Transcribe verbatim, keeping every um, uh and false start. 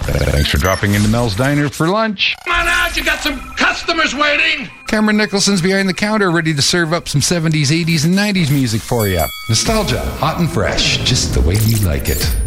Thanks for dropping into Mel's Diner for lunch. Come on out, you got some customers waiting. Cameron Nicholson's behind the counter, ready to serve up some seventies, eighties, and nineties music for you. Nostalgia, hot and fresh, just the way you like it.